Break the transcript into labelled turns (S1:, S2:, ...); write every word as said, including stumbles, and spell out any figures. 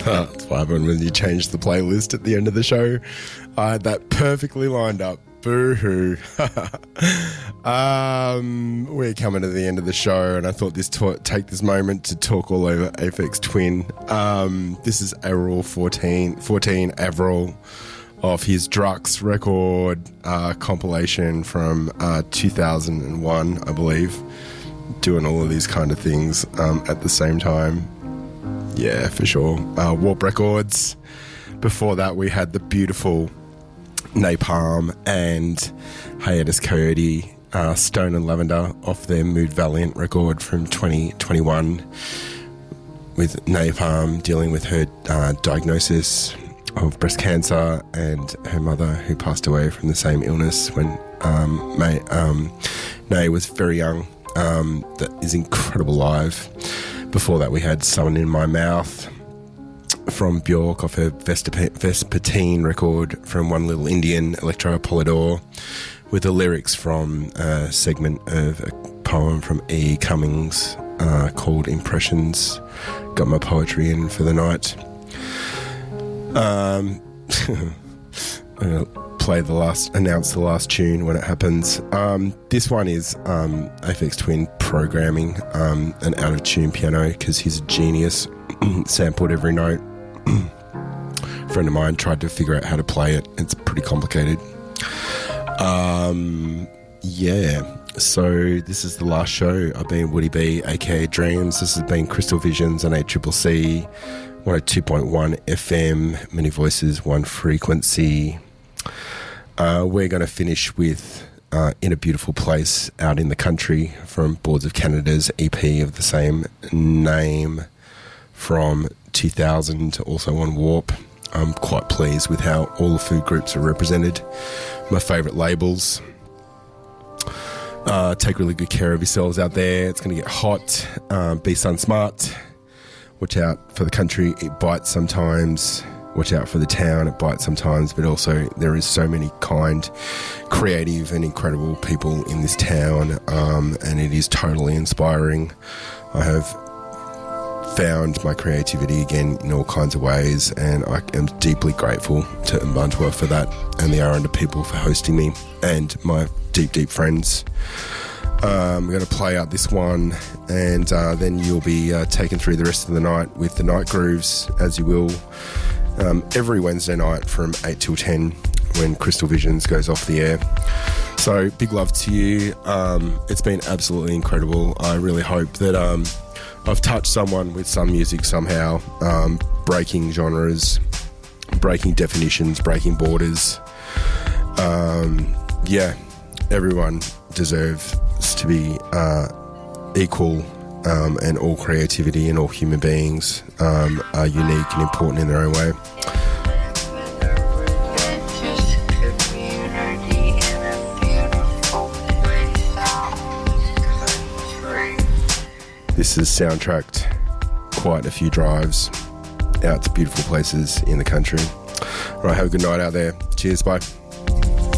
S1: That's what happened when you changed the playlist at the end of the show. I had that perfectly lined up. Boo-hoo. um, we're coming to the end of the show, and I thought this ta- take this moment to talk all over Aphex Twin. Um, this is Avril fourteen, fourteen Avril off his Drux record uh, compilation from uh, two thousand one, I believe. Doing all of these kind of things um, at the same time. Yeah, for sure. Uh, Warp Records. Before that, we had the beautiful Napalm and Hiatus Coyote, uh, Stone and Lavender off their Mood Valiant record from twenty twenty-one, with Napalm dealing with her uh, diagnosis of breast cancer and her mother, who passed away from the same illness when um, May, um, Nay was very young. Um, that is incredible live. Before that, we had Someone in My Mouth from Bjork off her Vespa- Vespertine record from One Little Indian, Electro Polydor, with the lyrics from a segment of a poem from E. Cummings uh, called Impressions. Got my poetry in for the night. Um, I'm going to play the last, announce the last tune when it happens. Um, this one is um, Aphex Twin programming um, an out-of-tune piano because he's a genius. Sampled every note. A friend of mine tried to figure out how to play it. It's pretty complicated. Um, yeah. So this is the last show. I've been Woody B, aka Dreams. This has been Crystal Visions on A C C C, one oh two point one F M, many voices, one frequency. Uh, we're going to finish with uh, In a Beautiful Place out in the country from Boards of Canada's E P of the same name from two thousand, also on Warp. I'm quite pleased with how all the food groups are represented. My favourite labels. Uh, take really good care of yourselves out there. It's going to get hot. Um, be sun smart. Watch out for the country. It bites sometimes. Watch out for the town. It bites sometimes. But also there is so many kind, creative and incredible people in this town. Um, and it is totally inspiring. I have found my creativity again in all kinds of ways, and I am deeply grateful to Mbantua for that, and the Aranda people for hosting me, and my deep, deep friends. Um, I'm going to play out this one, and uh, then you'll be uh, taken through the rest of the night with the Night Grooves, as you will, um, every Wednesday night from eight till ten when Crystal Visions goes off the air. So, big love to you. Um, it's been absolutely incredible. I really hope that Um, I've touched someone with some music somehow, um, breaking genres, breaking definitions, breaking borders. Um, yeah, everyone deserves to be uh, equal, um, and all creativity and all human beings um, are unique and important in their own way. This has soundtracked quite a few drives out to beautiful places in the country. All right, have a good night out there. Cheers, bye.